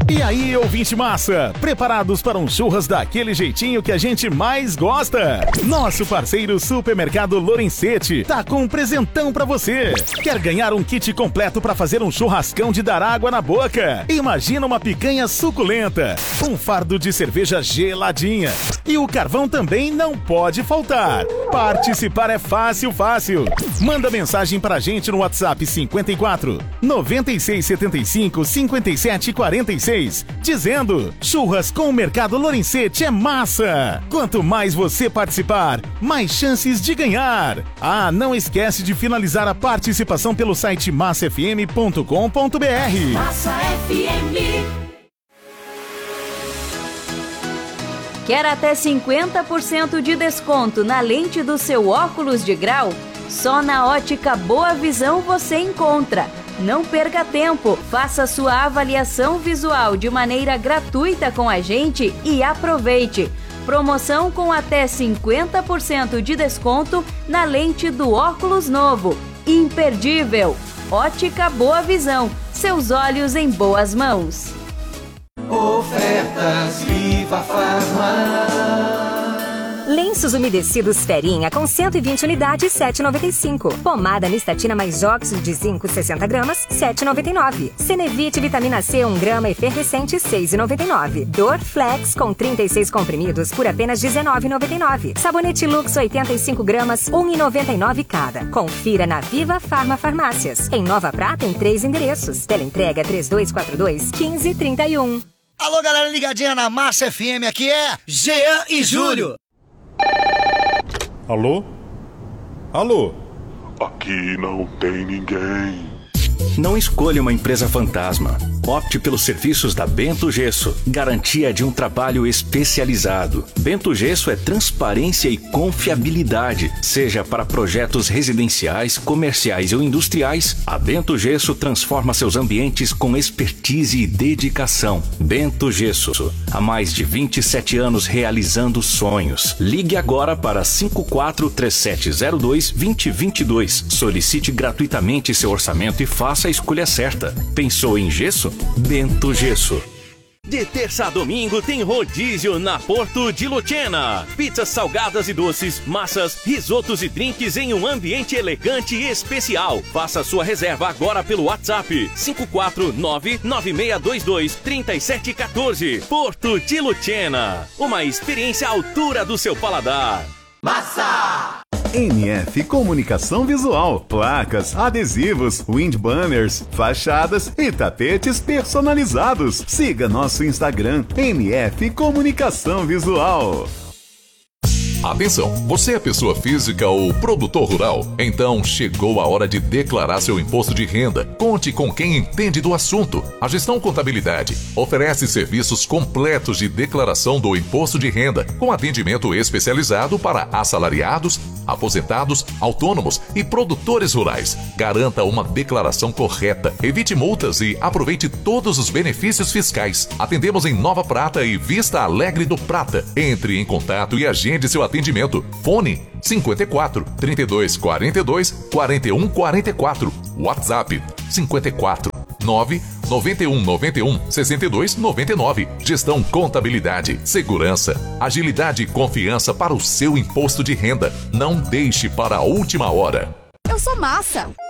E aí, ouvinte massa, preparados para um churras daquele jeitinho que a gente mais gosta? Nosso parceiro Supermercado Lorenzetti tá com um presentão pra você. Quer ganhar um kit completo para fazer um churrascão de dar água na boca? Imagina uma picanha suculenta, um fardo de cerveja geladinha. E o carvão também não pode faltar. Participar é fácil. Manda mensagem pra gente no WhatsApp 54 9675 5746 dizendo: churras com o Mercado Lorenzetti é massa. Quanto mais você participar, mais chances de ganhar. Ah, não esquece de finalizar a participação pelo site massafm.com.br. Massa FM. Quer até 50% de desconto na lente do seu óculos de grau? Só na Ótica Boa Visão você encontra. Não perca tempo, faça sua avaliação visual de maneira gratuita com a gente e aproveite. Promoção com até 50% de desconto na lente do óculos novo. Imperdível! Ótica Boa Visão, seus olhos em boas mãos. Ofertas Viva Farma. Lenços umedecidos Ferinha com 120 unidades, 7,95. Pomada Nistatina mais óxido de zinco, 60 gramas, 7,99. Cenevite Vitamina C, 1 grama efervescente, 6,99. Dorflex com 36 comprimidos por apenas 19,99. Sabonete Lux, 85 gramas, 1,99 cada. Confira na Viva Farma Farmácias. Em Nova Prata, em 3 endereços. Teleentrega 3242-1531. Alô, galera ligadinha na Massa FM, aqui é Jean e Júlio. Alô? Alô? Aqui não tem ninguém. Não escolha uma empresa fantasma. Opte pelos serviços da Bento Gesso. Garantia de um trabalho especializado. Bento Gesso é transparência e confiabilidade. Seja para projetos residenciais, comerciais ou industriais, a Bento Gesso transforma seus ambientes com expertise e dedicação. Bento Gesso. Há mais de 27 anos realizando sonhos. Ligue agora para 543702-2022. Solicite gratuitamente seu orçamento e faça a escolha certa. Pensou em gesso? Bento Gesso. De terça a domingo tem rodízio na Porto de Lucena. Pizzas salgadas e doces, massas, risotos e drinks em um ambiente elegante e especial. Faça sua reserva agora pelo WhatsApp 549-9622-3714. Porto de Lucena. Uma experiência à altura do seu paladar. Massa! NF Comunicação Visual, placas, adesivos, wind banners, fachadas e tapetes personalizados. Siga nosso Instagram, NF Comunicação Visual. Atenção, você é pessoa física ou produtor rural? Então chegou a hora de declarar seu imposto de renda. Conte com quem entende do assunto. A Gestão Contabilidade oferece serviços completos de declaração do imposto de renda, com atendimento especializado para assalariados, aposentados, autônomos e produtores rurais. Garanta uma declaração correta, evite multas e aproveite todos os benefícios fiscais. Atendemos em Nova Prata e Vista Alegre do Prata. Entre em contato e agende seu atendimento. Fone 54 32 42 41 44. WhatsApp 54 9 91 91 62 99. Gestão Contabilidade, segurança, agilidade e confiança para o seu imposto de renda. Não deixe para a última hora. Eu sou massa.